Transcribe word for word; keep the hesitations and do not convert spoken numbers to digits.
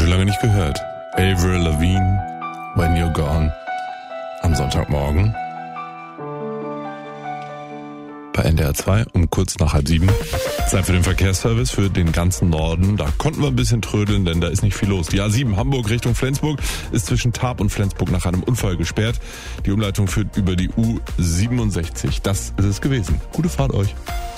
schon lange nicht gehört. Avril Lavigne, When You're Gone. Am Sonntagmorgen. Bei N D R zwei um kurz nach halb sieben. Zeit für den Verkehrsservice für den ganzen Norden. Da konnten wir ein bisschen trödeln, denn da ist nicht viel los. Die A sieben Hamburg Richtung Flensburg ist zwischen Tarp und Flensburg nach einem Unfall gesperrt. Die Umleitung führt über die U siebenundsechzig. Das ist es gewesen. Gute Fahrt euch.